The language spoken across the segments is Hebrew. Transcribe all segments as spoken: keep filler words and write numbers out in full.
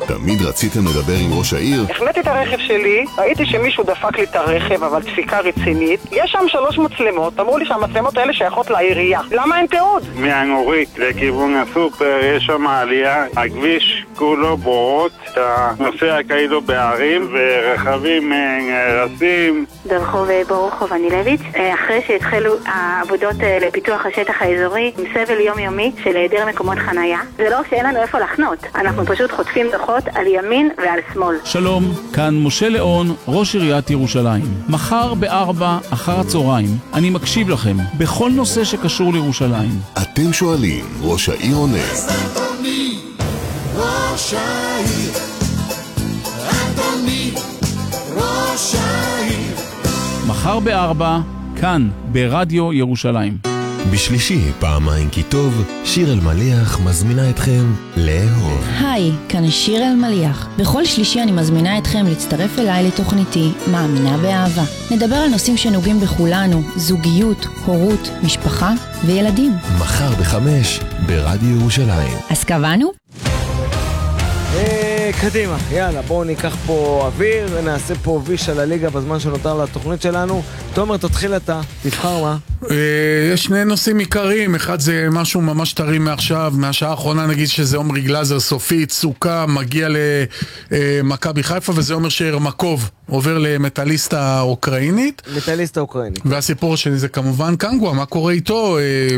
תמיד רציתם לדבר עם ראש העיר? החמאתי את הרכב שלי, ראיתי שמישהו דפק לי את הרכב, אבל דפיקה רצינית. יש שם שלוש מצלמות, אמרו לי שהמצלמות האלה שייכות לעירייה. למה אין תיעוד? מהנורית לכיוון הסופר יש שם עלייה, הכביש כולו בורות, אתה נוסע כאילו בערים ורכבים נהרסים. ברחוב ברוחוב הנילביץ', אחרי שהתחלו העבודות לפיתוח השטח האזורי עם סבל יומיומי של היעדר מקומות חנייה, זה לא שאין לנו איפה לחנות, אנחנו פשוט חוטפים דוחות על ימין ועל שמאל. שלום, כאן משה ליאון, ראש עיריית ירושלים. מחר בארבע אחר הצהריים אני מקשיב לכם בכל נושא שקשור לירושלים. אתם שואלים, ראש העיר עונה. אדוני, ראש העיר, אדוני, ראש העיר. מחר בארבע, כאן ברדיו ירושלים. בשלישי, פעמיים כי טוב, שיר אלמליח מזמינה אתכם לאהוב. היי, כאן שיר אלמליח. בכל שלישי אני מזמינה אתכם להצטרף אליי לתוכניתי מאמינה באהבה. נדבר על נושאים שנוגעים בכולנו, זוגיות, הורות, משפחה וילדים. מחר בחמש, ברדיו ירושלים. אז קבענו? קדימה, יאללה, בואו ניקח פה אוויר ונעשה פה ויש על הליגה בזמן שנותר לתוכנית שלנו. תומר, תתחיל אתה, תבחר מה. יש שני נושאים עיקריים, אחד זה משהו ממש טרי מעכשיו, מהשעה האחרונה נגיד שזה עומרי גלאזר סופית, סוכה, מגיע למכבי חיפה, וזה אומר שירמקוב עובר למטליסט האוקראינית. מטליסט האוקראינית. והסיפור שלי זה כמובן קנגווה, מה קורה איתו,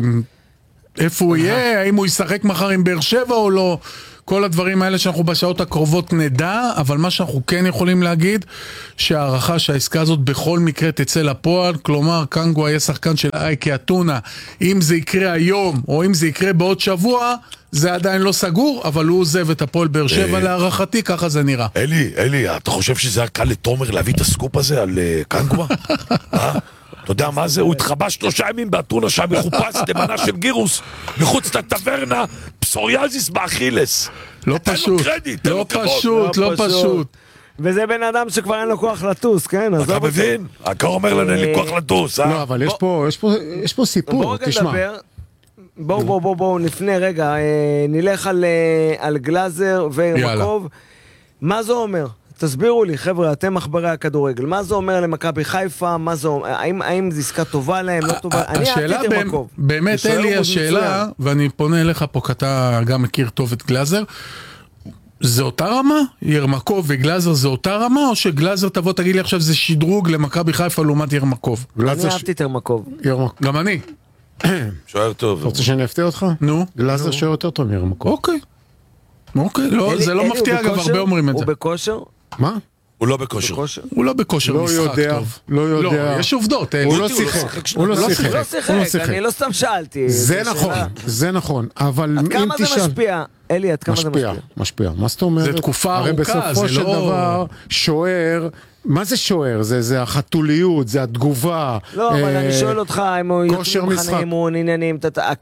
איפה הוא יהיה, האם הוא ישחק מחר עם באר שבע או לא. כל הדברים האלה שאנחנו בשעות הקרובות נדע, אבל מה שאנחנו כן יכולים להגיד, שהערכה שהעסקה הזאת בכל מקרה תצא לפועל, כלומר, קנגווה יהיה שחקן של אייקי אתונה. אם זה יקרה היום, או אם זה יקרה בעוד שבוע, זה עדיין לא סגור, אבל הוא עוזב את הפועל באר שבע להערכתי, ככה זה נראה. אלי, אלי, אתה חושב שזה היה קל לתומר להביא את הסקופ הזה על קנגווה? אה? אתה יודע מה זה? הוא התחבא שלושה ימים באתונה שם מחופש למנה של גירוס מחוץ לטברנה, פסוריאזיס באכילס. לא פשוט, לא פשוט, לא פשוט. וזה בן אדם שכבר אין לו כוח לטוס, כן? אתה מבין? הקר אומר לנו אין לי כוח לטוס, אה? לא, אבל יש פה סיפור, תשמע. בואו, בואו, בואו, בואו, נפנה רגע, נלך על גלאזר וירמקוב. מה זה אומר? תסבירו לי, חבר'ה, אתם מחברי הכדורגל, מה זה אומר למכבי חיפה, מה זה אומר, האם, האם זה עסקה טובה להם, לא טובה? אני אהבתי את ירמקוב. באמת, אלי, השאלה, ואני פונה אליך פה, כי אתה גם מכיר טוב את גלאזר, זה אותה רמה? ירמקוב וגלאזר זה אותה רמה, או שגלאזר תבוא תגיד לי עכשיו זה שדרוג למכבי חיפה לעומת ירמקוב? אני אהבתי את ירמקוב. גם אני. שוער טוב. אתה רוצה שאני אפתיע אותך? נו. גלאזר שוער יותר טוב מירמקוב. אוקיי. אוקיי, זה לא מפתיע, גם הרבה אומרים את זה. הוא בכושר? מה? הוא לא בכושר. הוא לא בכושר משחק טוב. לא יודע. יש עובדות. הוא לא שיחק. הוא לא שיחק. אני לא סתם שאלתי. זה נכון, זה נכון. אבל עד כמה זה משפיע? אלי, עד כמה זה משפיע? משפיע. מה זאת אומרת? זה תקופה ארוכה. הרי בסופו של דבר, שוער, מה זה שוער? זה החתוליות, זה התגובה. לא, אבל אני שואל אותך, אם הוא יוצאים מחנה אימון, עניינים,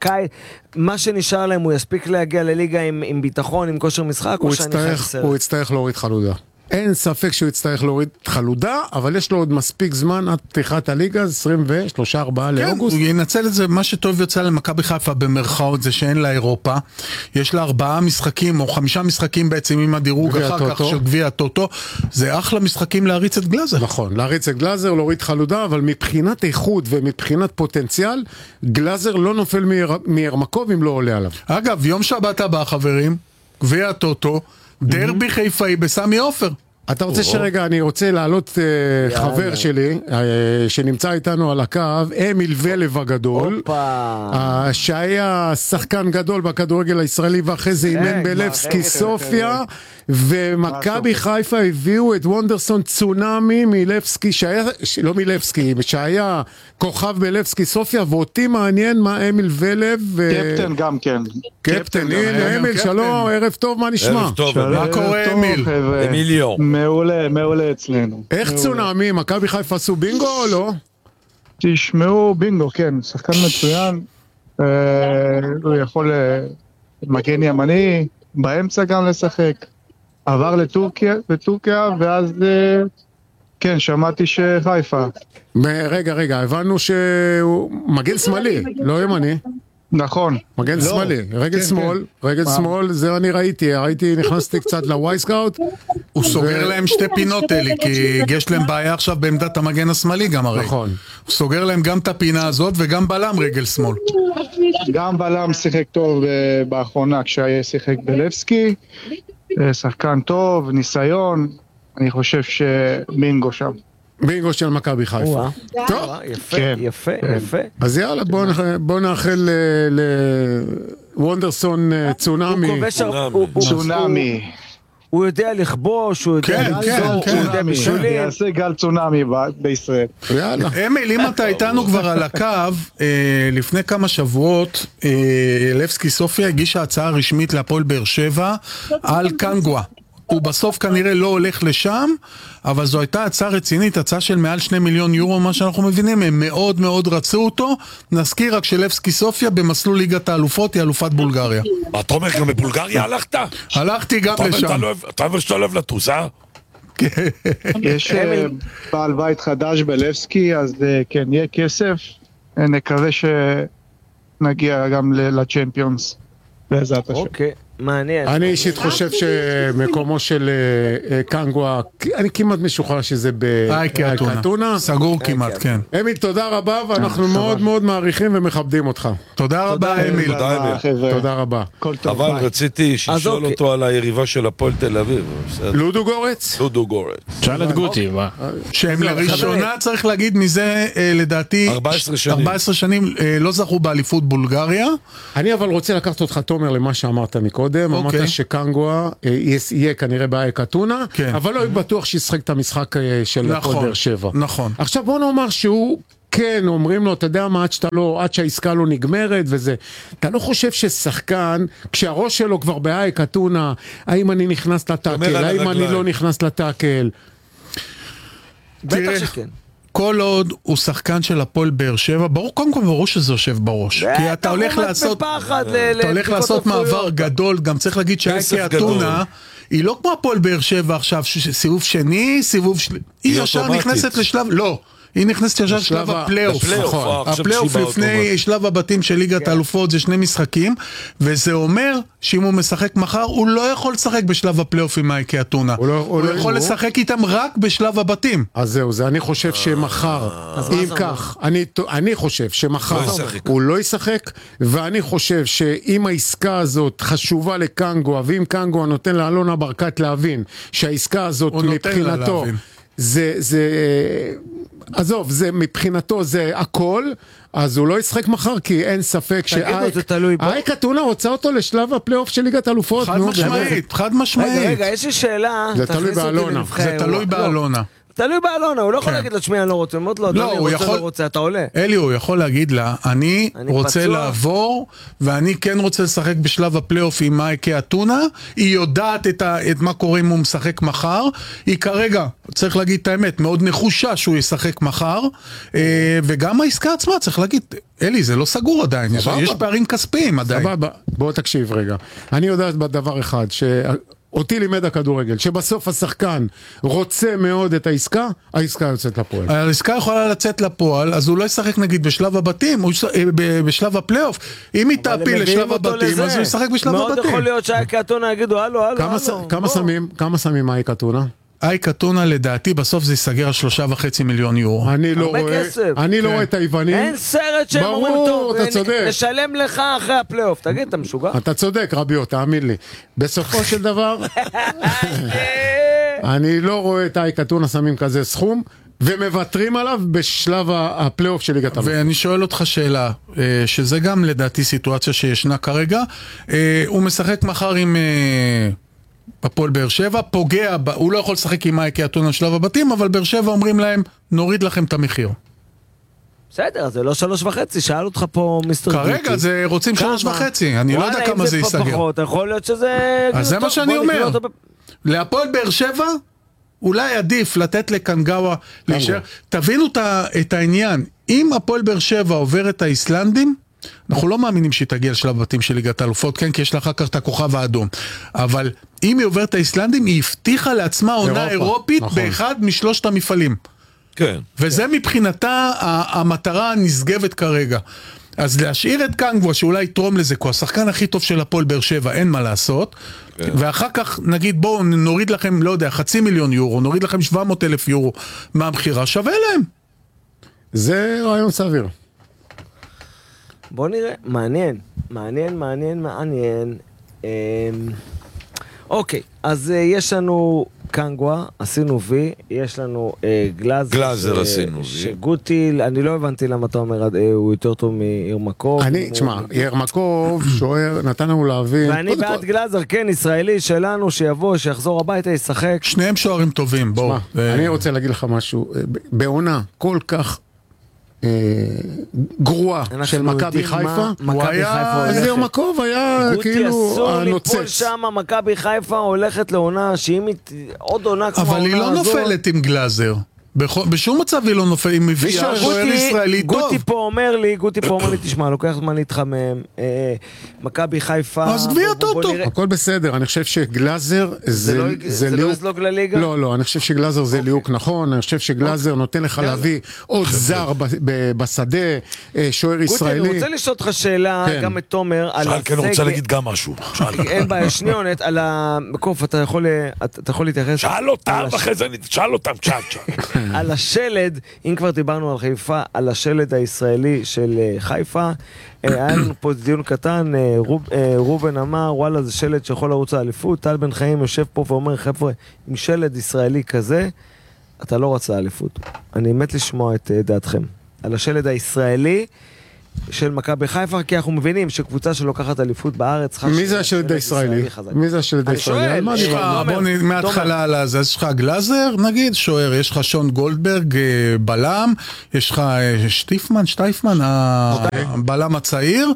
מה שנשאר להם, הוא יספיק להגיע לליגה עם ביטחון, עם כושר משחק, או שאני חייב סרט? הוא יצטרך להוריד חלודה. אין ספק שהוא יצטרך להוריד חלודה, אבל יש לו עוד מספיק זמן עד פתיחת הליגה, עשרים ושלושה ארבעה לאוגוסט. כן, הוא ינצל את זה, מה שטוב יוצא למכבי חיפה במרכאות זה שאין לה אירופה, יש לה ארבעה משחקים או חמישה משחקים בעצם עם הדירוג אחר כך של גביע הטוטו, זה אחלה משחקים להריץ את גלאזר. נכון, להריץ את גלאזר, להוריד חלודה, אבל מבחינת איכות ומבחינת פוטנציאל, גלאזר לא נופל מירמקוב אם לא עולה עליו. אגב, יום שבת הבא חברים, גביע הטוטו, דרבי חיפאי בסמי עופר. אתה רוצה שרגע, אני רוצה להעלות חבר שלי, שנמצא איתנו על הקו, אמיל ולב הגדול, שהיה שחקן גדול בכדורגל הישראלי, ואחרי זה אימן בלבסקי סופיה, ומכבי חיפה הביאו את וונדרסון צונאמי מלבסקי, לא מלבסקי, שהיה כוכב בלבסקי סופיה, ואותי מעניין מה אמיל ולב... קפטן גם כן. קפטן, הנה אמיל, שלום, ערב טוב, מה נשמע? ערב טוב, מה קורה אמיל? אמיליו. מעולה, מעולה אצלנו. איך צונאמי? מכבי חיפה עשו בינגו או לא? תשמעו בינגו, כן, שחקן מצוין, הוא יכול מגן ימני, באמצע גם לשחק, עבר לטורקיה, בטורקיה, ואז כן, שמעתי שחיפה. רגע, רגע, הבנו שהוא מגן שמאלי, לא ימני. נכון. מגן שמאלי, רגל שמאל, רגל שמאל, זה אני ראיתי, ראיתי, נכנסתי קצת לוואי סקאוט. הוא סוגר להם שתי פינות אלי, כי יש להם בעיה עכשיו בעמדת המגן השמאלי גם הרי. נכון. הוא סוגר להם גם את הפינה הזאת וגם בלם רגל שמאל. גם בלם שיחק טוב באחרונה כשהיה שיחק בלבסקי, שחקן טוב, ניסיון, אני חושב שבינגו שם. בינגו של מכבי חיפה. טוב, יפה, יפה, יפה. אז יאללה, בוא נאחל לוונדרסון צונאמי. צונאמי. הוא יודע לכבוש, הוא יודע לעזור, הוא יודע בישולים. יעשה גל צונאמי בישראל. אמיל, אם אתה איתנו כבר על הקו, לפני כמה שבועות, לבסקי סופיה הגישה הצעה רשמית להפועל באר שבע על קנגווה. הוא בסוף כנראה לא הולך לשם, אבל זו הייתה הצעה רצינית, הצעה של מעל שני מיליון יורו, מה שאנחנו מבינים, הם מאוד מאוד רצו אותו. נזכיר רק שלבסקי סופיה במסלול ליגת האלופות, היא אלופת בולגריה. מה, אתה אומר, גם בבולגריה הלכת? הלכתי גם לשם. אתה אומר שאתה אוהב לטוס, אה? יש בעל בית חדש בלבסקי, אז כן, יהיה כסף. נקווה שנגיע גם לצ'מפיונס בעזרת השם. אוקיי. מעניין. אני אישית חושב שמקומו של קנגווה, אני כמעט משוחרר שזה באייקה-טונה. סגור כמעט, כן. אמיל, תודה רבה, ואנחנו מאוד מאוד מעריכים ומכבדים אותך. תודה רבה, אמיל. תודה רבה. אבל רציתי שישאול אותו על היריבה של הפועל תל אביב. לודו גורץ? לודו גורץ. שאל את גוטי, מה? שהם לראשונה, צריך להגיד, מזה לדעתי ארבע עשרה שנים לא זכו באליפות בולגריה. אני אבל רוצה לקחת אותך, תומר, למה שאמרת מקודם. אמרת שקנגווה יהיה כנראה באייקה-טונה, אבל לא בטוח שישחק את המשחק של הפועל באר שבע. נכון. עכשיו בוא נאמר שהוא, כן, אומרים לו, אתה יודע מה, עד שהעסקה לא נגמרת וזה, אתה לא חושב ששחקן, כשהראש שלו כבר באייקה-טונה, האם אני נכנס לטאקל, האם אני לא נכנס לטאקל? בטח שכן. כל עוד הוא שחקן של הפועל באר שבע, ברור, קודם כל ברור שזה יושב בראש. כי אתה הולך לעשות, אתה הולך לעשות מעבר גדול, גם צריך להגיד שהאייקה-טונה היא לא כמו הפועל באר שבע עכשיו, סיבוב שני, סיבוב שלי, היא ישר נכנסת לשלב, לא. היא נכנסת ישר לשלב הפלייאוף. הפלייאוף לפני שלב הבתים של ליגת האלופות זה שני משחקים, וזה אומר שאם הוא משחק מחר, הוא לא יכול לשחק בשלב הפלייאוף עם האייקה-טונה. הוא יכול לשחק איתם רק בשלב הבתים. אז זהו, זה אני חושב שמחר, אם כך, אני חושב שמחר הוא לא ישחק, ואני חושב שאם העסקה הזאת חשובה לקנגווה, ואם קנגווה נותן לאלונה ברקת להבין שהעסקה הזאת מבחינתו זה, זה, עזוב, זה מבחינתו זה הכל, אז הוא לא ישחק מחר, כי אין ספק שהאייקה-טונה רוצה אותו לשלב הפלייאוף של ליגת אלופות. חד משמעית, חד משמעית. רגע, רגע, יש לי שאלה. זה תלוי באלונה. זה תלוי באלונה. תלוי באלונה, הוא לא יכול להגיד לעצמי אני לא רוצה, אמרת לו, לא, הוא יכול, לא רוצה, אתה עולה. אלי, הוא יכול להגיד לה, אני רוצה לעבור, ואני כן רוצה לשחק בשלב הפלייאוף עם האייקה-טונה, היא יודעת את מה קורה אם הוא משחק מחר, היא כרגע, צריך להגיד את האמת, מאוד נחושה שהוא ישחק מחר, וגם העסקה עצמה, צריך להגיד, אלי, זה לא סגור עדיין, יש פערים כספיים עדיין. סבבה, בוא תקשיב רגע. אני יודעת בדבר אחד, ש... אותי לימד הכדורגל, שבסוף השחקן רוצה מאוד את העסקה, העסקה יוצאת לפועל. העסקה יכולה לצאת לפועל, אז הוא לא ישחק נגיד בשלב הבתים, הוא בשלב הפלייאוף. אם היא תעפיל לשלב הבתים, אז הוא ישחק בשלב הבתים. מאוד יכול להיות שהאייקה-טונה יגידו, הלו, הלו, הלו. כמה שמים, כמה שמים האייקה-טונה? האייקה-טונה לדעתי בסוף זה יסגר על שלושה וחצי מיליון יורו. אני לא רואה, אני לא רואה את היוונים. אין סרט שהם אומרים טוב, נשלם לך אחרי הפלייאוף. תגיד, אתה משוגע? אתה צודק, רביו, תאמין לי. בסופו של דבר, אני לא רואה את האייקה-טונה שמים כזה סכום, ומוותרים עליו בשלב הפלייאוף של ליגת האלופות. ואני שואל אותך שאלה, שזה גם לדעתי סיטואציה שישנה כרגע. הוא משחק מחר עם... הפועל באר שבע, פוגע, הוא לא יכול לשחק עם האייקה-טונה שלב הבתים, אבל באר שבע אומרים להם, נוריד לכם את המחיר. בסדר, זה לא שלוש וחצי, שאל אותך פה מיסטר גוטי. כרגע זה רוצים שלוש וחצי, אני לא יודע כמה זה ייסגר. יכול להיות שזה... אז זה מה שאני אומר. להפועל באר שבע, אולי עדיף לתת לקנגווה להישאר. תבינו את העניין, אם הפועל באר שבע עובר את האיסלנדים, אנחנו לא מאמינים שהיא תגיע לשלב בתים של ליגת האלופות, כן, כי יש לה אחר כך את הכוכב האדום. אבל אם היא עוברת את האיסלנדים, היא הבטיחה לעצמה עונה אירופית באחד משלושת המפעלים. כן. וזה מבחינתה המטרה הנשגבת כרגע. אז להשאיר את קנגווה שאולי יתרום לזה, כי הוא השחקן הכי טוב של הפועל באר שבע, אין מה לעשות, ואחר כך נגיד בואו נוריד לכם, לא יודע, חצי מיליון יורו, נוריד לכם שבע מאות אלף יורו מהמחירה, שווה להם. זה רעיון סביר. בוא נראה, מעניין, מעניין, מעניין, מעניין. אוקיי, אז יש לנו קנגווה, עשינו וי, יש לנו גלאזר. גלאזר עשינו וי. שגוטיל, אני לא הבנתי למה אתה אומר, הוא יותר טוב מירמקוב. אני, תשמע, ירמקוב, שוער, נתן לנו להבין. ואני בעד גלאזר, כן, ישראלי שלנו, שיבוא, שיחזור הביתה, ישחק. שניהם שוערים טובים, בואו. אני רוצה להגיד לך משהו, בעונה כל כך גרועה של מכבי חיפה, אז ירמקוב היה כאילו הנוצץ. גוטי אסור ליפול שם, מכבי חיפה הולכת לעונה שהיא עוד עונה כמו העונה הזאת. אבל היא לא נופלת עם גלאזר. בשום מצב היא לא נופלת, היא מביאה שוער ישראלי טוב. גוטי פה אומר לי, גוטי פה אומר לי, תשמע, לוקח זמן להתחמם, מכבי חיפה... אז גביע טוטו. הכל בסדר, אני חושב שגלאזר זה ליהוק... זה לא יזלוג לליגה? לא, לא, אני חושב שגלאזר זה ליהוק נכון, אני חושב שגלאזר נותן לך להביא עוד זר בשדה, שוער ישראלי. גוטי, אני רוצה לשאול אותך שאלה, גם את תומר, על הסגל... שאל, כן, רוצה להגיד גם משהו. אין בעיה, שניונת, על הקוף, אתה יכול להתייחס... שאל אותם, אחרי זה שאל אותם, שאל, שאל. על השלד, אם כבר דיברנו על חיפה, על השלד הישראלי של חיפה, היה לנו פה דיון קטן, רובן אמר, וואלה זה שלד שיכול לרוץ לאליפות, טל בן חיים יושב פה ואומר, חבר'ה, עם שלד ישראלי כזה, אתה לא רץ לאליפות. אני מת לשמוע את דעתכם. על השלד הישראלי של מכבי חיפה, כי אנחנו מבינים שקבוצה שלוקחת אליפות בארץ... מי זה השלד הישראלי? מי זה השלד הישראלי? בוא מההתחלה על הזה, יש לך גלאזר, נגיד, שוער, יש לך שון גולדברג, בלם, יש לך שטיפמן, שטייפמן, הבלם הצעיר.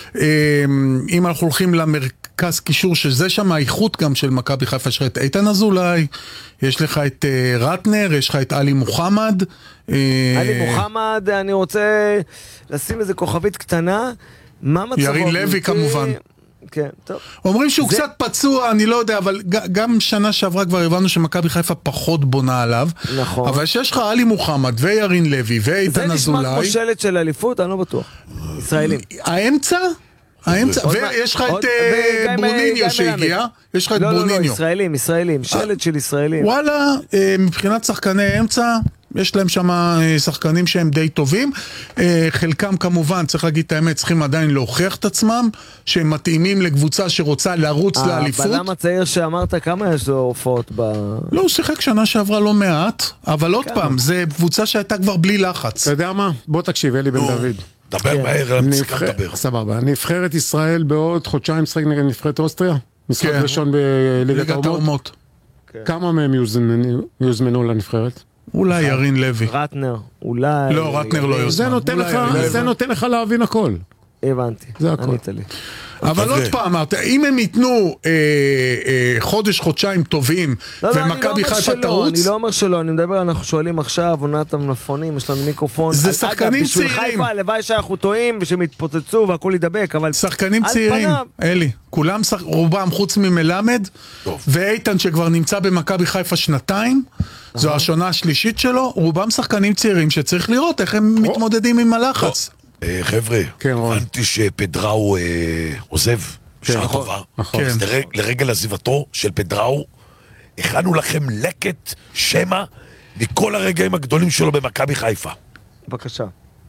אם אנחנו הולכים למרכז קישור, שזה שם האיכות גם של מכבי חיפה, יש לך את איתן אזולאי, יש לך את רטנר, יש לך את אלי מוחמד. אלי מוחמד, אני רוצה לשים איזה כוכבית קטנה. מה מצבו? ירין לוי כמובן. כן, טוב. אומרים שהוא קצת פצוע, אני לא יודע, אבל גם שנה שעברה כבר הבנו שמכבי חיפה פחות בונה עליו. נכון. אבל שיש לך אלי מוחמד וירין לוי ואיתן אזולאי. זה נשמע כמו שלט של אליפות, אני לא בטוח. ישראלים. האמצע? האמצע, ויש לך את ברוניניו שהגיע, יש לך את ברוניניו. לא, לא, ישראלים, ישראלים, שלט של ישראלים. וואלה, מבחינת שחקני אמצע, יש להם שם שחקנים שהם די טובים, חלקם כמובן, צריך להגיד את האמת, צריכים עדיין להוכיח את עצמם, שהם מתאימים לקבוצה שרוצה לרוץ לאליפות. הבלם הצעיר שאמרת, כמה יש לו הופעות ב... לא, הוא שיחק שנה שעברה לא מעט, אבל עוד פעם, זה קבוצה שהייתה כבר בלי לחץ. אתה יודע מה? בוא תקשיב, אלי בן דוד. דבר מהר, אני צריך לדבר. סבבה, נבחרת ישראל בעוד חודשיים משחק נגד נבחרת אוסטריה, משחק ראשון בליגת האומות. כמה מהם יוזמנו לנבחרת? אולי ירין לוי. רטנר, אולי... לא, רטנר לא יוזמן. זה נותן לך להבין הכל. הבנתי. זה הכל. אבל עוד פעם, אם הם ייתנו חודש, חודשיים טובים, ומכבי חיפה תרוץ... אני לא אומר שלא, אני מדבר, אנחנו שואלים עכשיו, עונת המלפונים, יש לנו מיקרופון. זה שחקנים צעירים. בשביל חיפה, הלוואי שאנחנו טועים, ושהם יתפוצצו והכל ידבק, אבל... שחקנים צעירים, אלי, כולם, רובם חוץ ממלמד, ואיתן שכבר נמצא במכבי חיפה שנתיים, זו השונה השלישית שלו, רובם שחקנים צעירים שצריך לראות איך הם מתמודדים עם הלחץ. חבר'ה, הבנתי שפדראו עוזב, שעה טובה. לרגל עזיבתו של פדראו, הכנו לכם לקט שמע מכל הרגעים הגדולים שלו במכבי חיפה. בבקשה.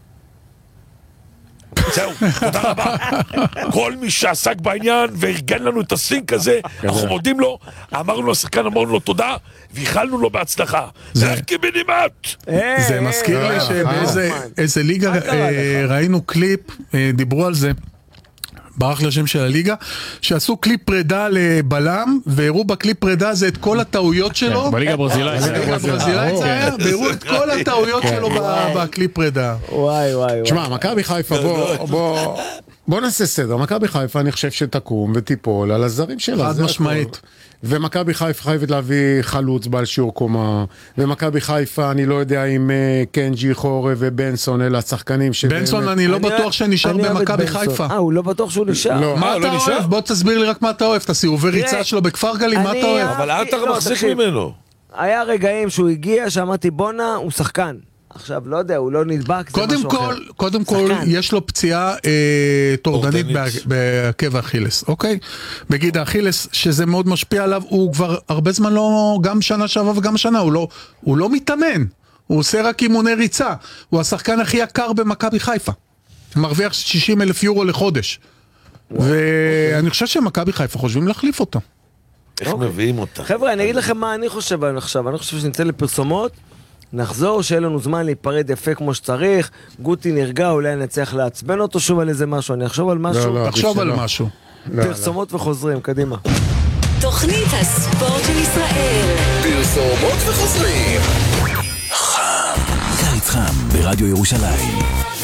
זהו, תודה רבה. כל מי שעסק בעניין וארגן לנו את הסינק הזה, אנחנו מודים לו, אמרנו לשחקן, אמרנו לו תודה, ואיחלנו לו בהצלחה. זה איך קיבינימט. זה מזכיר לי שבאיזה ליגה ראינו קליפ, דיברו על זה, ברח לשם של הליגה, שעשו קליפ פרידה לבלם, והראו בקליפ פרידה הזה את כל הטעויות שלו. בליגה ברזילאית. בליגה ברזילאית זה היה, והראו את כל הטעויות שלו בקליפ פרידה. וואי וואי וואי. תשמע, מכבי חיפה, בוא, בוא נעשה סדר. מכבי חיפה אני חושב שתקום ותיפול על הזרים שלה. חד משמעית. ומכבי חיפה חייבת להביא חלוץ בעל שיעור קומה, ומכבי חיפה אני לא יודע אם קנג'י, חורב ובנסון אלה השחקנים ש... בנסון אני לא בטוח שנשאר במכבי חיפה. אה, הוא לא בטוח שהוא נשאר. מה אתה אוהב? בוא תסביר לי רק מה אתה אוהב, את הסיבובי ריצה שלו בכפר גלים, מה אתה אוהב? אבל אל אתה מחזיק ממנו. היה רגעים שהוא הגיע, שאמרתי בונה, הוא שחקן. עכשיו, לא יודע, הוא לא נדבק, זה קודם משהו כל, אחר. קודם כל, יש לו פציעה אה, טורדנית בעקב האכילס, אוקיי? בגיד האכילס, שזה מאוד משפיע עליו, הוא כבר הרבה זמן לא, גם שנה שעברה וגם שנה, הוא לא, הוא לא מתאמן, הוא עושה רק אימוני ריצה, הוא השחקן הכי יקר במכבי חיפה, מרוויח שישים אלף יורו לחודש, ואני חושב שמכבי חיפה חושבים להחליף אותו. איך מביאים אותה? חבר'ה, אני אגיד לכם מה אני חושב עכשיו, אני חושב שנצא לפרסומות, נחזור, שיהיה לנו זמן להיפרד יפה כמו שצריך, גוטי נרגע, אולי נצליח לעצבן אותו שוב על איזה משהו, אני אחשוב על משהו. לא, לא, תחשוב על משהו. פרסומות וחוזרים, קדימה. תוכנית הספורט של ישראל. פרסומות וחוזרים. חם. קיץ חם ברדיו ירושלים.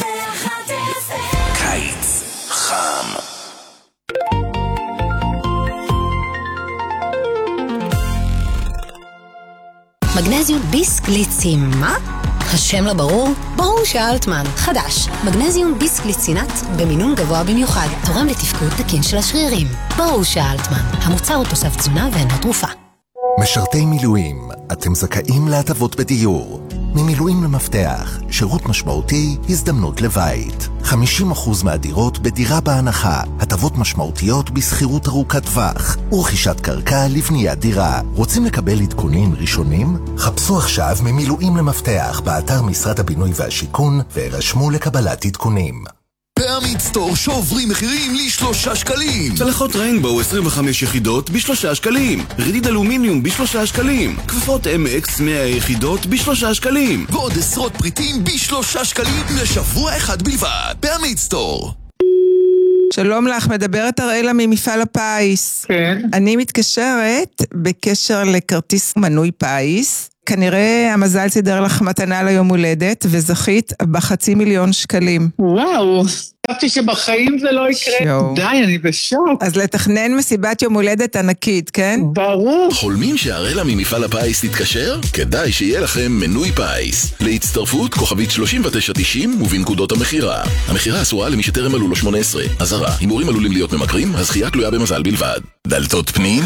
קיץ חם. מגנזיום ביסקליצין, מה? השם לא ברור? ברור שאלטמן. חדש, מגנזיום ביסקליצינט במינון גבוה במיוחד, תורם לתפקוד תקין של השרירים. ברור שאלטמן. המוצר הוא תוסף תזונה ואינו תרופה. משרתי מילואים, אתם זכאים להטבות בדיור. ממילואים למפתח, שירות משמעותי, הזדמנות לבית. חמישים אחוז מהדירות בדירה בהנחה, הטבות משמעותיות בסחירות ארוכת טווח, ורכישת קרקע לבניית דירה. רוצים לקבל עדכונים ראשונים? חפשו עכשיו ממילואים למפתח באתר משרד הבינוי והשיכון, והירשמו לקבלת עדכונים. בעמית סטור שוברים מחירים לשלושה שקלים. צלחות ריינבואו עשרים וחמש יחידות בשלושה שקלים. רדיד אלומיניום בשלושה שקלים. כפפות אם אקס מאה יחידות בשלושה שקלים. ועוד עשרות פריטים בשלושה שקלים לשבוע אחד בלבד. בעמית סטור. שלום לך, מדברת הראלה ממפעל הפיס. כן. אני מתקשרת בקשר לכרטיס מנוי פיס. כנראה המזל סידר לך מתנה ליום הולדת, וזכית בחצי מיליון שקלים. וואו, חשבתי שבחיים זה לא יקרה. יו. די, אני בשוק. אז לתכנן מסיבת יום הולדת ענקית, כן? ברור. חולמים שהרלה ממפעל הפיס תתקשר? כדאי שיהיה לכם מנוי פיס. להצטרפות כוכבית שלושים ותשע תשעים ובנקודות המחירה. המחירה אסורה למי שטרם מלאו לו שמונה עשרה. אזהרה, הימורים עלולים להיות ממכרים, הזכייה תלויה במזל בלבד. דלתות פנים?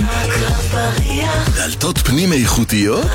דלתות פנים איכותיות?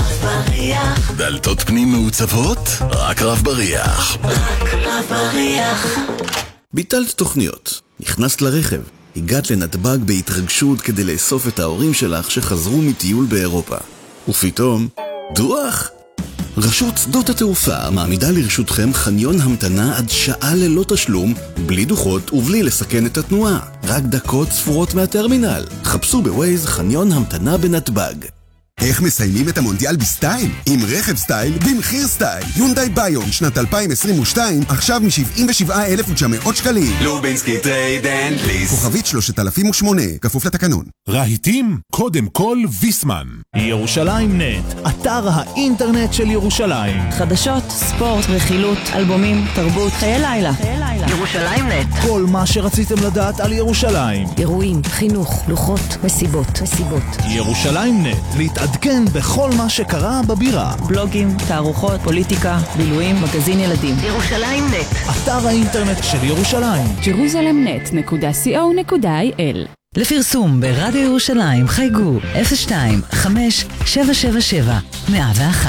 דלתות פנים מעוצבות? רק רב בריח. רק רב בריח. ביטלת תוכניות, נכנסת לרכב, הגעת לנתב"ג בהתרגשות כדי לאסוף את ההורים שלך שחזרו מטיול באירופה. ופתאום, דוח! רשות שדות התעופה מעמידה לרשותכם חניון המתנה עד שעה ללא תשלום, בלי דוחות ובלי לסכן את התנועה. רק דקות ספורות מהטרמינל. חפשו בווייז חניון המתנה בנתב"ג. איך מסיימים את המונדיאל בסטייל? עם רכב סטייל במחיר סטייל. יונדאי ביון שנת אלפיים עשרים ושתיים עכשיו מ-שבעים ושבעה אלף ותשע מאות שקלים. לובינסקי טרייד אנד ליס. כוכבית שלושת אלפים ושמונה, כפוף לתקנון. רהיטים, קודם כל ויסמן. ירושלים נט, אתר האינטרנט של ירושלים. חדשות, ספורט, רכילות, אלבומים, תרבות, חיי לילה. ירושלים נט. כל מה שרציתם לדעת על ירושלים. אירועים, חינוך, לוחות, מסיבות, מסיבות. ירושלים נט, להתעדכן בכל מה שקרה בבירה. בלוגים, תערוכות, פוליטיקה, בילויים, מגזין ילדים. ירושלים נט, אתר האינטרנט של ירושלים. ג'רוזלם נט נקודה סי או נקודה איי אל. לפרסום ברדיו ירושלים חייגו אפס שתיים חמש שבע שבע שבע מאה ואחת.